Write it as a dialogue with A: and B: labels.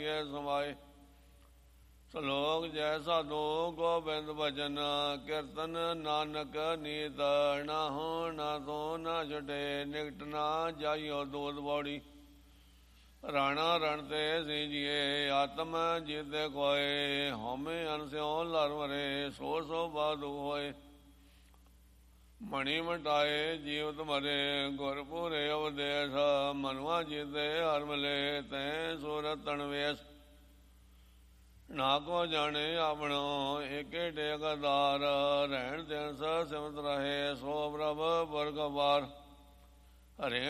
A: ਸਮਾਏ। ਸਲੋਕ ਜੈਸਾ ਦੋ ਗੋਬਿੰਦ ਭਜਨ ਕੀਰਤਨ ਨਾਨਕ ਨੀਤ ਨਾ ਹੋ ਨਾ ਤੋ ਨਾ ਛਟੇ ਨਿਕਟ ਨਾ ਜਾਈਓ ਦੋਧ ਬੌੜੀ। ਰਾਣਾ ਰਣ ਤੇ ਸੀ ਜੀਏ ਆਤਮ ਜੀਤੇ ਕੋਏ ਹਉਮੈ ਅਨਸਿਓ ਲਰ ਮਰੇ ਸੋ ਸੋ ਬਾਦੁ ਹੋਏ। ਮਣੀ ਮਟਾਏ ਜੀਵਤ ਮਰੇ ਗੁਰ ਪੂਰੇ ਉਪਦੇਸ਼ ਮਨੁਆ ਜੀਤੇ ਹਰ ਮਿਲੇ ਤੈ ਸੂਰਤ ਤਣਵੇਸ। ਨਾ ਕੋ ਜਾਣੇ ਆਪਣੋ ਏਕੇ ਟੇਕਦਾਰ ਰਹਿਣ ਦਿਨ ਸ ਸਿਮਤ ਰਹੇ ਸੋ ਪ੍ਰਭ ਵਰਗ ਵਾਰ। ਹਰੇ